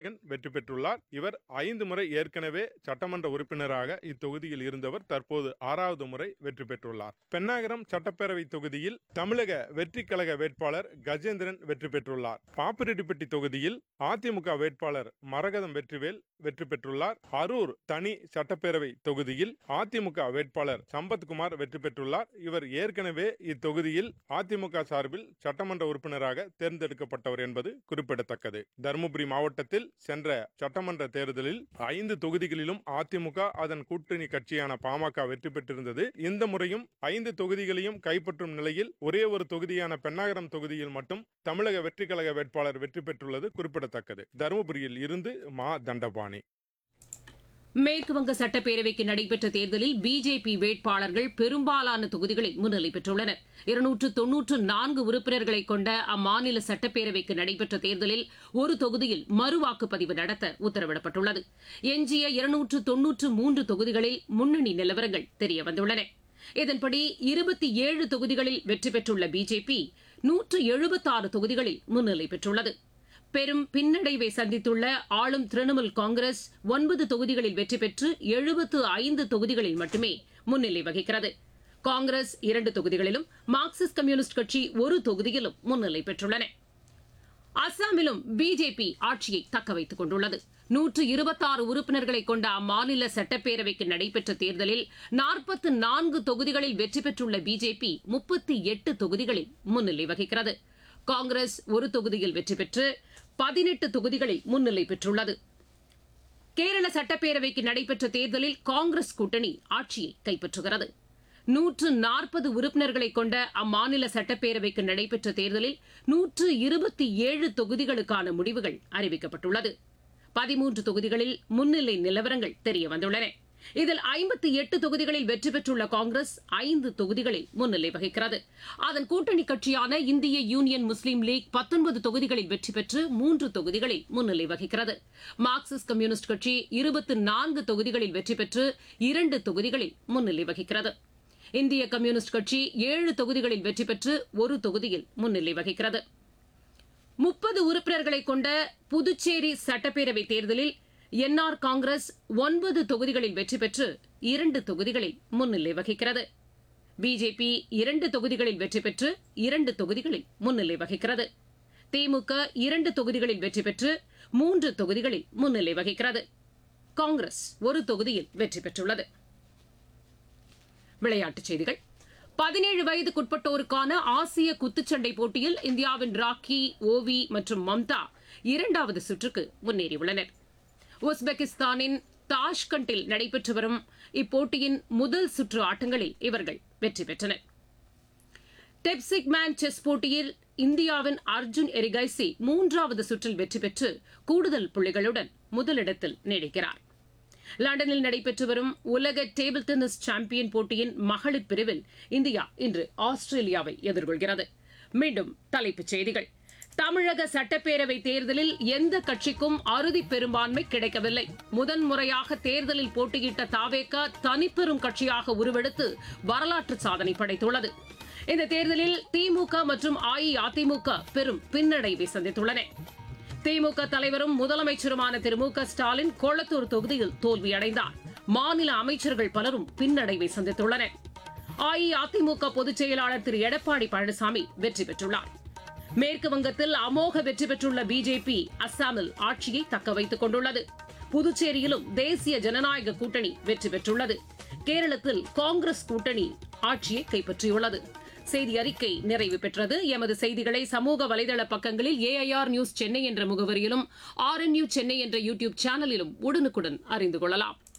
அன்பழகன் வெற்றி பெற்றுள்ளார். இவர் 5 முறை ஏற்கனவே சட்டமன்ற உறுப்பினராக இத்தொகுதியில் இருந்தவர். தற்போது 6வது முறை வெற்றி பெற்றுள்ளார். பென்னாகரம் சட்டப்பேரவை தொகுதியில் தமிழக வெற்றி கழக வேட்பாளர் கஜேந்திரன் வெற்றி பெற்றுள்ளார். பாப்பிரெட்டிப்பட்டி தொகுதியில் அதிமுக வேட்பாளர் மரகதம் வெற்றிவேல் வெற்றி பெற்றுள்ளார். அரூர் தனி சட்டப்பேரவை தொகுதியில் அதிமுக வேட்பாளர் சம்பத்குமார் வெற்றி பெற்றுள்ளார். இவர் ஏற்கனவே இத்தொகுதியில் அதிமுக சார்பில் சட்டமன்ற உறுப்பினராக தேர்ந்தெடுக்கப்பட்டவர் என்பது குறிப்பிடத்தக்கது. தருமபுரி மாவட்டத்தில் சென்ற சட்டமன்ற தேர்தலில் 5 தொகுதிகளிலும் அதிமுக அதன் கூட்டணி கட்சியான பாமக வெற்றி பெற்றிருந்தது. இந்த முறையும் 5 தொகுதிகளையும் கைப்பற்றும் நிலையில் ஒரே ஒரு தொகுதியான பென்னாகரம் தொகுதியில் மட்டும் தமிழக வெற்றி கழக வேட்பாளர் வெற்றி பெற்றுள்ளது குறிப்பிடத்தக்கது. தருமபுரியில் இருந்து மா தண்டபாணி. மேற்குவங்க சட்டப்பேரவைக்கு நடைபெற்ற தேர்தலில் பிஜேபி வேட்பாளர்கள் பெரும்பாலான தொகுதிகளில் முன்னிலை பெற்றுள்ளனர். 294 உறுப்பினர்களை கொண்ட அம்மாநில சட்டப்பேரவைக்கு நடைபெற்ற தேர்தலில் ஒரு தொகுதியில் மறுவாக்குப்பதிவு நடத்த உத்தரவிடப்பட்டுள்ளது. எஞ்சிய 293 தொகுதிகளில் முன்னணி நிலவரங்கள் தெரியவந்துள்ளன. இதன்படி 27 தொகுதிகளில் வெற்றி பெற்றுள்ள பிஜேபி 176 தொகுதிகளில் முன்னிலை பெற்றுள்ளது. பெரும் பின்னடைவை சந்தித்துள்ள ஆளும் திரிணாமுல் காங்கிரஸ் 9 தொகுதிகளில் வெற்றி பெற்று 75 தொகுதிகளில் மட்டுமே முன்னிலை வகிக்கிறது. காங்கிரஸ் 2 தொகுதிகளிலும் மார்க்சிஸ்ட் கம்யூனிஸ்ட் கட்சி 1 தொகுதியிலும் முன்னிலை பெற்றுள்ளன. அஸ்ஸாமிலும் பிஜேபி ஆட்சியை தக்கவைத்துக் கொண்டுள்ளது. 126 உறுப்பினர்களை கொண்ட அம்மாநில சட்டப்பேரவைக்கு நடைபெற்ற தேர்தலில் 44 தொகுதிகளில் வெற்றி பெற்றுள்ள பிஜேபி 38 தொகுதிகளில் முன்னிலை வகிக்கிறது. காங்கிரஸ் 1 தொகுதியில் வெற்றி பெற்று 18 தொகுதிகளில் முன்னிலை பெற்றுள்ளது. கேரள சட்டப்பேரவைக்கு நடைபெற்ற தேர்தலில் காங்கிரஸ் கூட்டணி ஆட்சியை கைப்பற்றுகிறது. 140 உறுப்பினர்களை கொண்ட அம்மாநில சட்டப்பேரவைக்கு நடைபெற்ற தேர்தலில் 127 தொகுதிகளுக்கான முடிவுகள் அறிவிக்கப்பட்டுள்ளது. 13 தொகுதிகளில் முன்னிலை நிலவரங்கள் தெரியவந்துள்ளன. இதில் 58 தொகுதிகளில் வெற்றி பெற்றுள்ள காங்கிரஸ் 5 தொகுதிகளில் முன்னிலை வகிக்கிறது. அதன் கூட்டணி கட்சியான இந்திய யூனியன் முஸ்லீம் லீக் 19 தொகுதிகளில் வெற்றி பெற்று 3 தொகுதிகளில் முன்னிலை வகிக்கிறது. மார்க்சிஸ்ட் கம்யூனிஸ்ட் கட்சி 24 தொகுதிகளில் வெற்றி பெற்று 2 தொகுதிகளில் முன்னிலை வகிக்கிறது. இந்திய கம்யூனிஸ்ட் கட்சி 7 தொகுதிகளில் வெற்றி பெற்று 1 தொகுதியில் முன்னிலை வகிக்கிறது. 30 உறுப்பினர்களை கொண்ட புதுச்சேரி சட்டப்பேரவை தேர்தலில் என்ஆர் காங்கிரஸ் 9 தொகுதிகளில் வெற்றி பெற்று 2 தொகுதிகளில் முன்னிலை வகிக்கிறது. பிஜேபி 2 தொகுதிகளில் வெற்றி பெற்று 2 தொகுதிகளில் முன்னிலை வகிக்கிறது. திமுக 2 தொகுதிகளில் வெற்றி பெற்று 3 தொகுதிகளில் முன்னிலை வகிக்கிறது. காங்கிரஸ் 1 தொகுதியில் வெற்றி பெற்றுள்ளது. விளையாட்டுச் செய்திகள். 17 வயதுக்குட்பட்டோருக்கான ஆசிய குத்துச்சண்டை போட்டியில் இந்தியாவின் ராக்கி, ஓவி மற்றும் மம்தா 2வது சுற்றுக்கு முன்னேறியுள்ளனர். உஸ்பெகிஸ்தானின் தாஷ்கண்டில் நடைபெற்று வரும் இப்போட்டியின் முதல் சுற்று ஆட்டங்களில் இவர்கள் வெற்றி பெற்றனர். டெப்சிக்மேன் செஸ் போட்டியில் இந்தியாவின் அர்ஜுன் எரிகைசி 3வது சுற்றில் வெற்றி பெற்று கூடுதல் புள்ளிகளுடன் முதலிடத்தில் நீடிக்கிறார். லண்டனில் நடைபெற்று வரும் உலக டேபிள் டென்னிஸ் சாம்பியன் போட்டியின் மகளிர் பிரிவில் இந்தியா இன்று ஆஸ்திரேலியாவை எதிர்கொள்கிறது. மீண்டும் தலைப்புச் செய்திகள். தமிழக சட்டப்பேரவை தேர்தலில் எந்த கட்சிக்கும் அறுதி பெரும்பான்மை கிடைக்கவில்லை. முதன்முறையாக தேர்தலில் போட்டியிட்ட தாவேகா தனிப்பெரும் கட்சியாக உருவெடுத்து வரலாற்று சாதனை படைத்துள்ளது. இந்த தேர்தலில் திமுக மற்றும் அஇஅதிமுக பெரும் பின்னடைவை சந்தித்துள்ளன. திமுக தலைவரும் முதலமைச்சருமான திரு மு க ஸ்டாலின் கொளத்தூர் தொகுதியில் தோல்வியடைந்தார். மாநில அமைச்சர்கள் பலரும் பின்னடைவை சந்தித்துள்ளனர். அஇஅதிமுக பொதுச் செயலாளர் திரு எடப்பாடி பழனிசாமி வெற்றி பெற்றுள்ளார். மேற்கு வங்கத்தில் அமோக வெற்றி பெற்றுள்ள பிஜேபி அஸ்ஸாமில் ஆட்சியை தக்கவைத்துக் கொண்டுள்ளது. புதுச்சேரியிலும் தேசிய ஜனநாயக கூட்டணி வெற்றி பெற்றுள்ளது. கேரளத்தில் காங்கிரஸ் கூட்டணி ஆட்சியை கைப்பற்றியுள்ளது. செய்தி அறிக்கை நிறைவு பெற்றது. எமது செய்திகளை சமூக வலைதள பக்கங்களில் ஏஐஆர் நியூஸ் சென்னை என்ற முகவரியிலும் RNU சென்னை என்ற யூடியூப் சேனலிலும் உடனுக்குடன் அறிந்து கொள்ளலாம்.